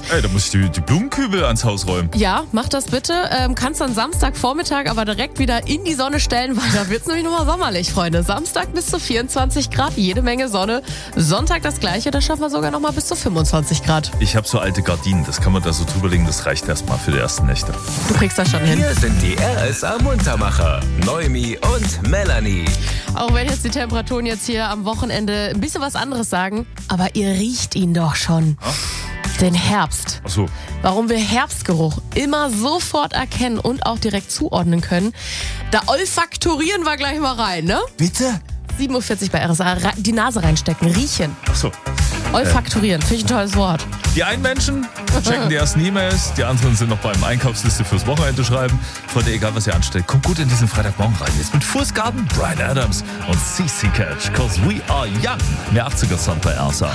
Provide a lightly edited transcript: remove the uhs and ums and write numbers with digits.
Ey, da muss ich die Blumenkübel ans Haus räumen. Ja, mach das bitte. Kannst dann Samstagvormittag aber direkt wieder in die Sonne stellen, weil da wird's nämlich nochmal sommerlich, Freunde. Samstag bis zu 24 Grad, jede Menge Sonne. Sonntag das Gleiche, da schaffen wir sogar nochmal bis zu 25 Grad. Ich habe so alte Gardinen, das kann man da so drüberlegen, das reicht erstmal für die ersten Nächte. Du kriegst das schon hin. Hier sind die RSA-Muntermacher, Noemi und Melanie. Auch wenn jetzt die Temperaturen jetzt hier am Wochenende ein bisschen was anderes sagen, aber ihr riecht ihn doch schon. Den Herbst. Ach so. Warum wir Herbstgeruch immer sofort erkennen und auch direkt zuordnen können, da olfaktorieren wir gleich mal rein, ne? Bitte? 47 bei RSA, die Nase reinstecken, riechen. Ach so. Olfaktorieren, finde ich ein tolles Wort. Die einen Menschen checken die ersten E-Mails, die anderen sind noch beim Einkaufsliste fürs Wochenende schreiben. Freunde, egal was ihr anstellt, kommt gut in diesen Freitagmorgen rein. Jetzt mit Fußgarten, Bryan Adams und CC Catch, cause we are young. Mehr 80er Sound bei RSA.